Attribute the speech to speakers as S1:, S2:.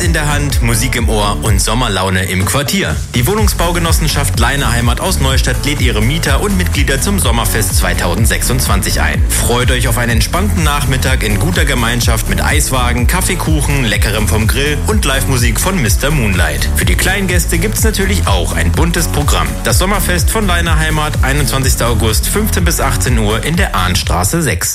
S1: in der Hand, Musik im Ohr und Sommerlaune im Quartier. Die Wohnungsbaugenossenschaft Leine Heimat aus Neustadt lädt ihre Mieter und Mitglieder zum Sommerfest 2026 ein. Freut euch auf einen entspannten Nachmittag in guter Gemeinschaft mit Eiswagen, Kaffeekuchen, Leckerem vom Grill und Live-Musik von Mr. Moonlight. Für die kleinen Gäste gibt's natürlich auch ein buntes Programm. Das Sommerfest von Leine Heimat, 21. August, 15 bis 18 Uhr in der Ahnstraße 6.